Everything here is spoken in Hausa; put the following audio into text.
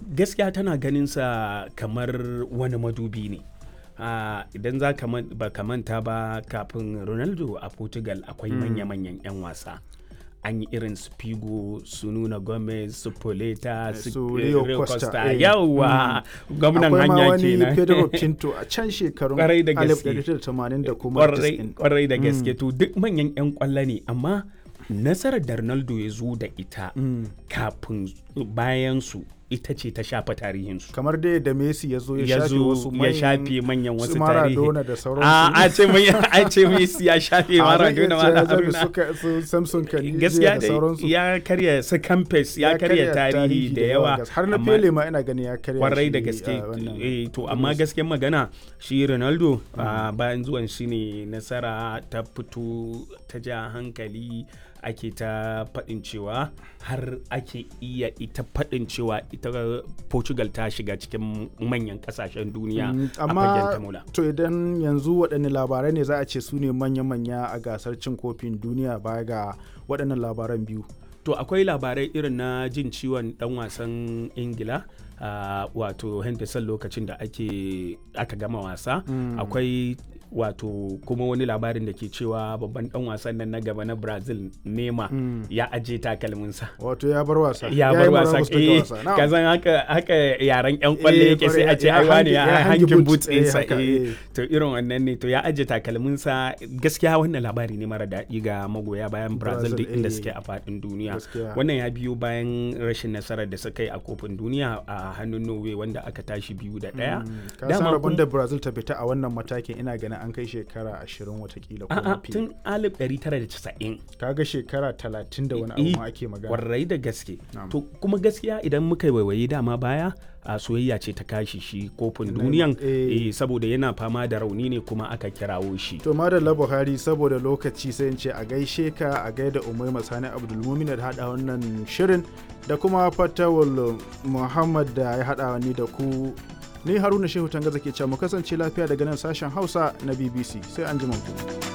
gaskiya tana ganin sa kamar wani madubi ne. Idan za ka manta ba, kafin Ronaldo a Portugal akwai manya-manyan 'yan wasa. An yi irin su Figo, su Nuno Gomez, su Poleta, su Rio Costa. Yawwa, gwamnan hanya kenan. Akwai ma wani Pedro Pinto a can shekarun 1980 da kuma 90. Kwarai da gaske, to duk manyan 'yan kwallo ne, amma nasarar da Ronaldo ya zo da ita kafin bayan su ita ce ta shafa tarihinsu. Kamar dai da Messi ya zo ya shafe manyan wasu tarihi. Maradona da sauransu. A ce Messi ya shafe Maradona ma su Samson Kanije gaskiya da sauransu. Ya karya su Campes, ya karya tarihi da yawa. Har na Pele ma ina gani ya karya. Kwarai da gaske. To amma gaskiyar magana shi Ronaldo bayan zuwan shi ne nasara ta fito ta ja hankali. Ake ta faɗin cewa har ake iya ita faɗin cewa ita Portugal ta shiga cikin manyan ƙasashen duniya a fagen tamula. To idan yanzu waɗanne labarai ne za a ce su ne manya-manya a gasar cin kofin duniya baya ga waɗannan labaran biyu? To akwai labarai irin na jin ciwon ɗan wasan Ingila wato Henderson lokacin da aka gama wasa. Akwai wato kuma wani labarin da ke cewa babban dan wasan nan na gaba na Brazil Neymar ya aje takalminsa, wato ya bar wasa kazan haka yaran yan kwalle yake sai a ce ai wani ya hangin boots ɗinsa to irin wannan ne, to ya aje takalminsa. Gaskiya wannan labari ne mara daɗi ga magoya bayan Brazil duk inda suke a faɗin duniya. Wannan ya biyo bayan rashin nasarar da suka yi a kofin duniya a hannun Norway wanda aka tashi 2-1. Dama rabon da Brazil ta fita a wannan matakin ina ganin an kai shekara 20 watakila ko mafi. Tun 1990. Kaga shekara 30 da wani abu ma ake magana. Kwarai da gaske. To kuma gaskiya idan muka yi waiwaye dama baya a soyayya ce ta kashi shi kofin duniyan saboda yana fama da rauni ne kuma aka kirawo shi. To madalla Buhari, saboda lokaci sai in ce a gaishe ka, a gaida Umaima Sani Abdulmumin da hada wannan shirin da kuma Fatawul Muhammad da ya hada ni da ku. Ni Haruna Shehu Tangaza ke cewa mu kasance lafiya daga nan sashen Hausa na BBC, sai an ji ku.